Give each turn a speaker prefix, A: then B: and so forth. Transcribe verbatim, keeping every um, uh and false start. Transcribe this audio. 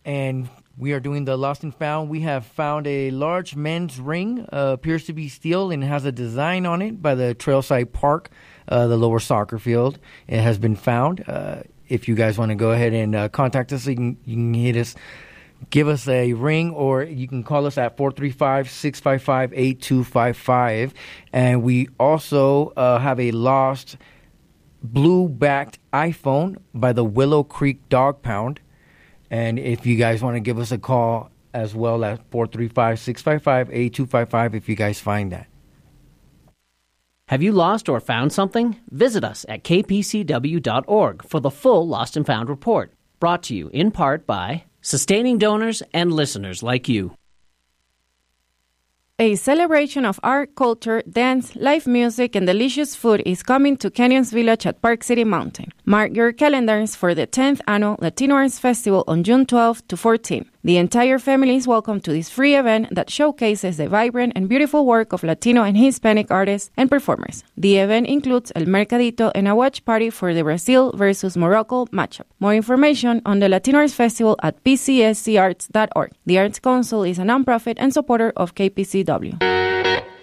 A: and we are doing the Lost and Found. We have found a large men's ring, uh, appears to be steel, and has a design on it by the Trailside Park, uh, the lower soccer field. It has been found. Uh, if you guys want to go ahead and uh, contact us, you can, you can hit us, give us a ring, or you can call us at four three five, six five five, eight two five five. And we also uh, have a lost blue-backed iPhone by the Willow Creek Dog Pound. And if you guys want to give us a call as well at four three five, six five five, eight two five five if you guys find that.
B: Have you lost or found something? Visit us at k p c w dot org for the full Lost and Found report, brought to you in part by sustaining donors and listeners like you.
C: A celebration of art, culture, dance, live music, and delicious food is coming to Canyons Village at Park City Mountain. Mark your calendars for the tenth Annual Latino Arts Festival on June twelfth to fourteenth. The entire family is welcome to this free event that showcases the vibrant and beautiful work of Latino and Hispanic artists and performers. The event includes El Mercadito and a watch party for the Brazil versus Morocco matchup. More information on the Latino Arts Festival at p c s c arts dot org. The Arts Council is a nonprofit and supporter of K P C W.